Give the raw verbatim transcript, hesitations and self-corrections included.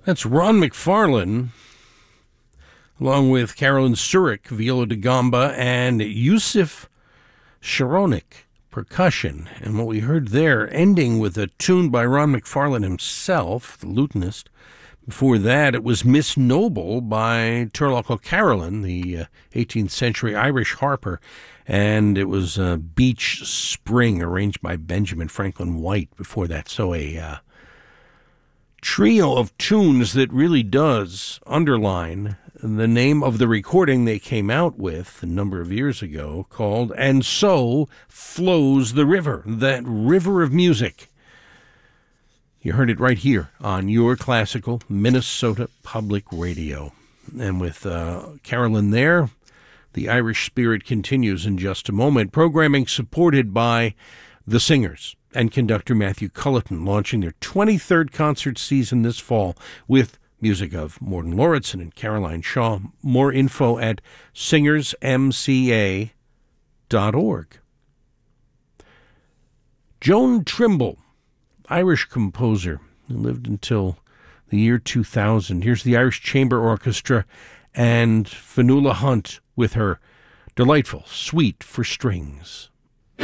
That's Ron McFarlane, along with Carolyn Surik, viola da gamba, and Yusuf Sharonik, percussion. And what we heard there, ending with a tune by Ron McFarlane himself, the lutenist. Before that, it was Miss Noble by Turlough O'Carolan, the uh, eighteenth century Irish harper, and it was uh, Beach Spring, arranged by Benjamin Franklin White before that. So a uh, trio of tunes that really does underline the name of the recording they came out with a number of years ago, called And So Flows the River, that river of music. You heard it right here on your classical Minnesota Public Radio. And with uh, Carolyn there, the Irish spirit continues in just a moment. Programming supported by the Singers and conductor Matthew Culleton, launching their twenty-third concert season this fall with music of Morton Lauritsen and Caroline Shaw. More info at singers m c a dot org. Joan Trimble, Irish composer who lived until the year two thousand. Here's the Irish Chamber Orchestra and Fionnuala Hunt with her delightful Suite for Strings.